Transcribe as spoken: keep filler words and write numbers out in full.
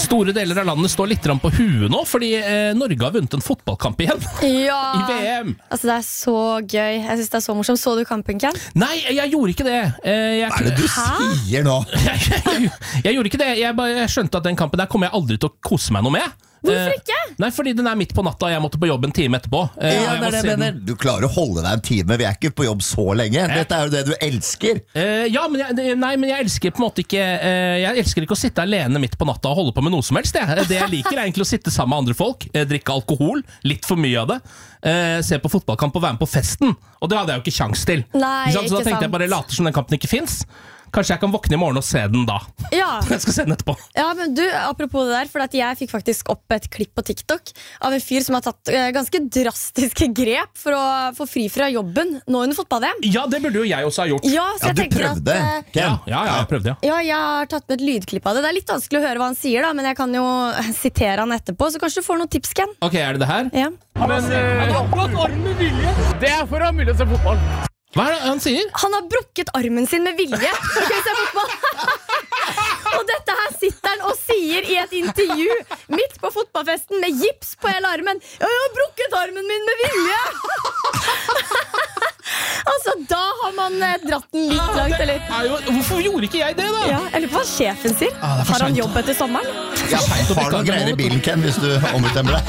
Store deler av landet står litt på huet nå, fordi eh, Norge har vunnet en fotballkamp igjen. Ja. I V M. Altså, det er så gøy. Jeg synes det er så morsomt. Så du kampen, Ken? Nei, jeg gjorde ikke det. Eh, jeg, Hva er det du Hæ? sier nå? jeg, jeg, jeg gjorde ikke det. Jeg, bare, jeg skjønte at den kampen der kommer jeg aldri til å kose meg noe med. Hvorfor ikke? Eh, nei, fordi den er midt på natta, og jeg måtte på jobb en time etterpå. Eh, Ja, og jeg det er må det se jeg den- mener. Du klarer å holde deg en time. Vi er ikke på jobb så lenge. Dette er jo det du elsker. Eh, ja, men jeg, nei, men jeg elsker på en måte ikke eh, Jeg elsker ikke å sitte alene midt på natta og holde på med noe som helst. Jeg. Det jeg liker, er egentlig å sitte sammen med andre folk, eh, drikke alkohol, litt for mye av det, eh, se på fotballkamp og være med på festen. Og det hadde jeg jo ikke sjans til. Nei, Ikke sant? Så da ikke tenkte sant. jeg bare later som den kampen ikke finnes. Kanskje jeg kan våkne i morgen og se den da. Ja. Jeg skal se den etterpå. Ja, men du, apropos det der, for at jeg fikk faktisk opp et klipp på TikTok av en fyr som har tatt eh, ganske drastiske grep for å få fri fra jobben nå under fotball-V M. Ja, det burde jo jeg også ha gjort. Ja, så Ja, jeg du tenker prøvde. at eh, Ken. Ja, ja, ja, jeg prøvde, ja. Ja, jeg har tatt med et lydklipp av det. Det er litt vanskelig å høre hva han sier, da, men jeg kan jo sitere han etterpå. Så kanskje du får noen tips, Ken. Ok, er det det her? Ja. Men eh, det er for å ha mulighet til å se fotball. Hva er det han sier? Han har brukket armen sin med vilje for å kunne se fotball. Og dette her sitter han og sier i et intervju midt på fotballfesten med gips på hele armen. Ja, jeg har brukket armen min med vilje. Altså, da har man eh, dratt den litt langt, eller? Er jo, hvorfor gjorde ikke jeg det, da? Ja, eller hva sjefen sier. Ah, det er for Har han sent. jobb etter sommeren? Ja, har du noen greier i bilen, Ken, hvis du ombestemmer deg?